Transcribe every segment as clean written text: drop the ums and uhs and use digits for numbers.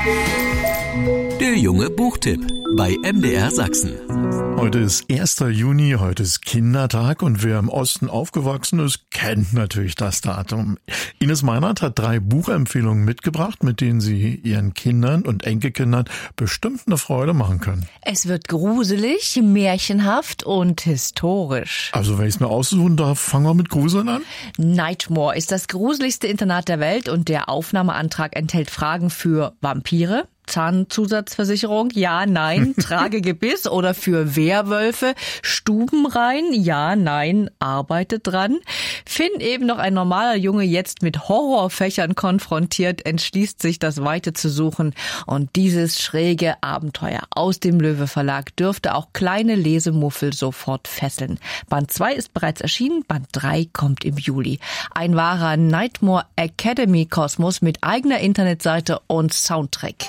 Der junge Buchtipp bei MDR Sachsen. Heute ist 1. Juni, heute ist Kindertag und wer im Osten aufgewachsen ist, kennt natürlich das Datum. Ines Meinert hat 3 Buchempfehlungen mitgebracht, mit denen sie ihren Kindern und Enkelkindern bestimmt eine Freude machen können. Es wird gruselig, märchenhaft und historisch. Also wenn ich es mir aussuchen darf, fangen wir mit Gruseln an. Nightmare ist das gruseligste Internat der Welt und der Aufnahmeantrag enthält Fragen für Vampire, Zahnzusatzversicherung, ja, nein, Tragegebiss oder für Werwölfe, Stubenrein, ja, nein, arbeitet dran. Finn, eben noch ein normaler Junge, jetzt mit Horrorfächern konfrontiert, entschließt sich, das Weite zu suchen. Und dieses schräge Abenteuer aus dem Löwe Verlag dürfte auch kleine Lesemuffel sofort fesseln. Band 2 ist bereits erschienen, Band 3 kommt im Juli. Ein wahrer Nightmare Academy Kosmos mit eigener Internetseite und Soundtrack.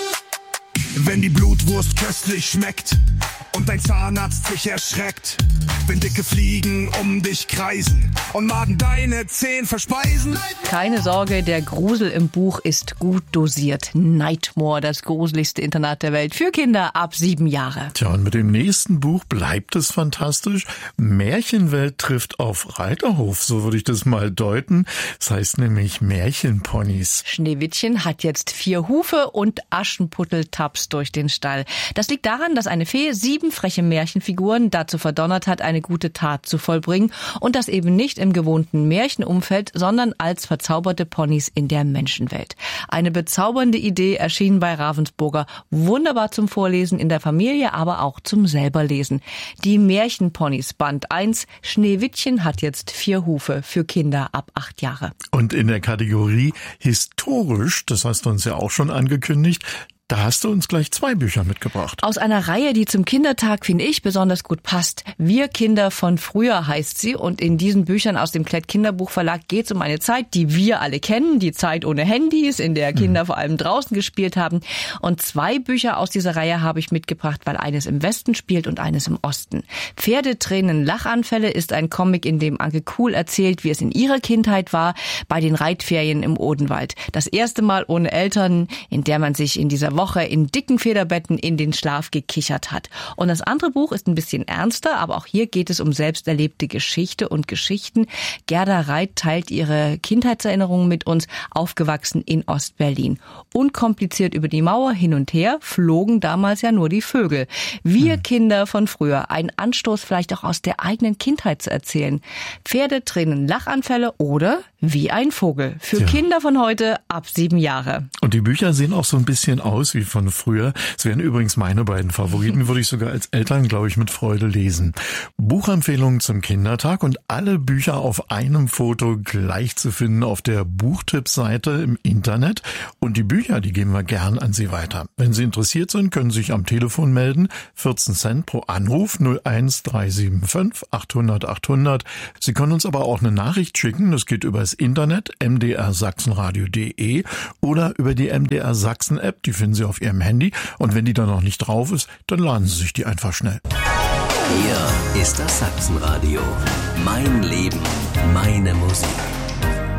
Wenn die Blutwurst köstlich schmeckt und dein Zahnarzt sich erschreckt, wenn dicke Fliegen um dich kreisen und Maden deine Zähne verspeisen. Keine Sorge, der Grusel im Buch ist gut dosiert. Nightmare, das gruseligste Internat der Welt für Kinder ab 7 Jahre. Tja, und mit dem nächsten Buch bleibt es fantastisch. Märchenwelt trifft auf Reiterhof, so würde ich das mal deuten. Das heißt nämlich Märchenponys. Schneewittchen hat jetzt 4 Hufe und Aschenputtel tapst durch den Stall. Das liegt daran, dass eine Fee 7 freche Märchenfiguren dazu verdonnert hat, eine gute Tat zu vollbringen und das eben nicht im gewohnten Märchenumfeld, sondern als verzauberte Ponys in der Menschenwelt. Eine bezaubernde Idee erschien bei Ravensburger, wunderbar zum Vorlesen in der Familie, aber auch zum selberlesen. Die Märchenponys Band 1, Schneewittchen hat jetzt 4 Hufe für Kinder ab 8 Jahre. Und in der Kategorie historisch, das hast du uns ja auch schon angekündigt, da hast du uns gleich 2 Bücher mitgebracht. Aus einer Reihe, die zum Kindertag, finde ich, besonders gut passt. Wir Kinder von früher heißt sie. Und in diesen Büchern aus dem Klett Kinderbuchverlag geht es um eine Zeit, die wir alle kennen. Die Zeit ohne Handys, in der Kinder vor allem draußen gespielt haben. Und 2 Bücher aus dieser Reihe habe ich mitgebracht, weil eines im Westen spielt und eines im Osten. Pferdetränen, Lachanfälle ist ein Comic, in dem Anke Kuhl erzählt, wie es in ihrer Kindheit war, bei den Reitferien im Odenwald. Das erste Mal ohne Eltern, in der man sich in dieser Woche in dicken Federbetten in den Schlaf gekichert hat. Und das andere Buch ist ein bisschen ernster, aber auch hier geht es um selbst erlebte Geschichte und Geschichten. Gerda Reit teilt ihre Kindheitserinnerungen mit uns, aufgewachsen in Ostberlin. Unkompliziert über die Mauer hin und her flogen damals ja nur die Vögel. Wir Kinder von früher, ein Anstoß vielleicht auch aus der eigenen Kindheit zu erzählen. Pferdetränen, Lachanfälle oder wie ein Vogel. Für Kinder von heute ab 7 Jahre. Und die Bücher sehen auch so ein bisschen aus wie von früher. Es wären übrigens meine beiden Favoriten, würde ich sogar als Eltern, glaube ich, mit Freude lesen. Buchempfehlungen zum Kindertag und alle Bücher auf einem Foto gleich zu finden auf der Buchtipp-Seite im Internet. Und die Bücher, die geben wir gern an Sie weiter. Wenn Sie interessiert sind, können Sie sich am Telefon melden. 14 Cent pro Anruf 01375 800 800. Sie können uns aber auch eine Nachricht schicken. Das geht über das Internet mdrsachsenradio.de oder über die MDR Sachsen App. Die finden Sie auf Ihrem Handy. Und wenn die dann noch nicht drauf ist, dann laden Sie sich die einfach schnell. Hier ist das Sachsenradio. Mein Leben, meine Musik.